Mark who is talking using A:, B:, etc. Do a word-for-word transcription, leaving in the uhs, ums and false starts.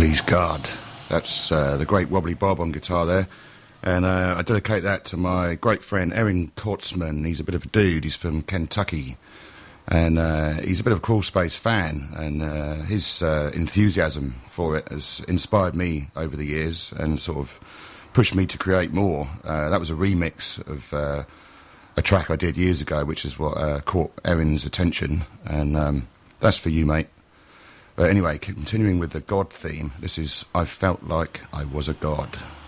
A: Please God. That's uh, the great Wobbly Bob on guitar there. And uh, I dedicate that to my great friend Erin Kortzman. He's a bit of a dude. He's from Kentucky. And uh, he's a bit of a Crawl Space fan. And uh, his uh, enthusiasm for it has inspired me over the years and sort of pushed me to create more. Uh, that was a remix of uh, a track I did years ago, which is what uh, caught Erin's attention. And um, that's for you, mate. But anyway, continuing with the God theme, this is I Felt Like I Was a God.